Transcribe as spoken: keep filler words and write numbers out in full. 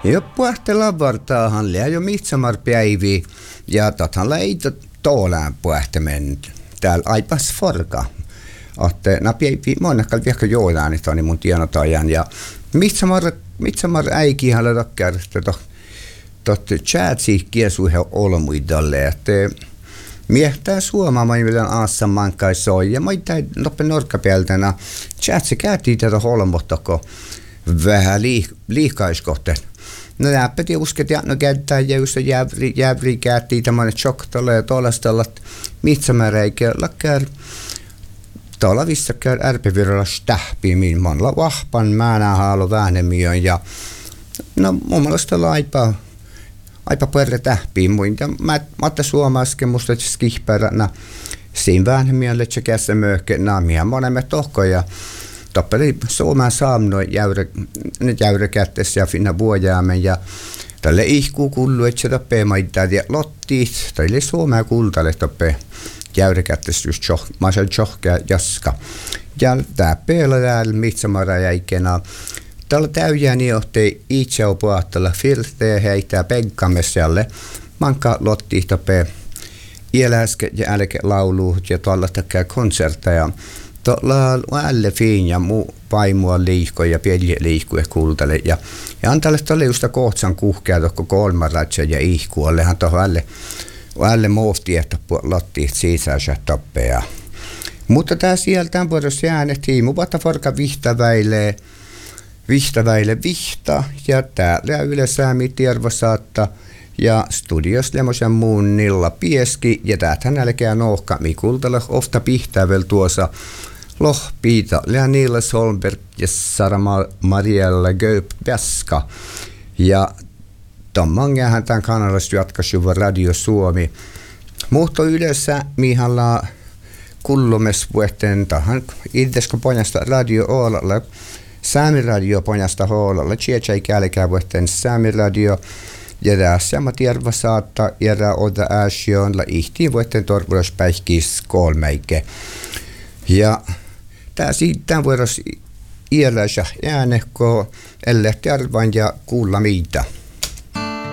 Ja puhtela vartaahan lää jo mitsamarpäivi ja tathan läitä toolään puhtemen täällä aipas forka. Että nää päivi monnakkal vielä joodaan, että on mun tienotajan ja mitsamar mitsamar äikihän löydä kertaa totta chatsi kiesuhe olmuidalle että miehtää suomaamaan vielä aassa mankai soi ja mä tai noppe norkkapieltänä chatsi käytiin tätä holmottako vähän liikaiskohteen. No läppäti usket ja no käyttää jäyssä jävri jävri käytiin tämmöinen choktole ja tuollaista mitsamäreikä lakkär tuolla vissakkär ärpivirralla stähpi min monella vahpan määnä haalo väänemiön ja no mun mielestä laipa aipa puerre tähpiin muinta mä matta suomaske musta skihpäränä siinä väänemiön letse kässä möhke naamia monemme tohkoja tappeli suomaan saamno jäyre nyt jäyre kättes ja finna vuojaamen ja tälle ihkuu kullu etse tappee maittaa ja lottiit tälle suomaan kultalle tappee jäyre kättes just choh masel chohkea jaska ja tää peellä täällä mitsamara jäikena tällä täyjääni johti itse opuattella filteä heittää penkkamessalle manka lottiit tappee iäläske ja älke laulu ja tuolla takia konsertteja tuolla alle fiin ja muu paimua liikko ja pieni liikku ja kultale ja ja antalle tolle just kohtsan kuhkea tokko kolmaratse ja ihkuollehan tohon alle alle muofti että lotti sisässä tappea mutta tää sieltä vuorossa jäänehtiin muvatta forka vihtaväille vihtaväille vihta ja täällä yleensä mitiervo saatta ja studios lemmosen muun nilla pieski ja täältähän älkää nohka mikultalle ofta pihtävel tuossa lohpiita lää Niels Holmberg ja Sara Mariella Göp Peska ja tommangahan tämän kanalasta jatkasuva Radio Suomi mutta yleensä mihalla kullumes vuotten tahan itsesko pojasta radio Oolalle Sami Radio pojasta Oolalle chiechai kälkää vuotten Sami Radio ja tässä mä tierva saattaa järä oda äsjoon la ihtiin vuotten torvuros päihkis kolmeike ja tää siitä vuoros iäläisä äänekko elle tervan ja kuulla mitä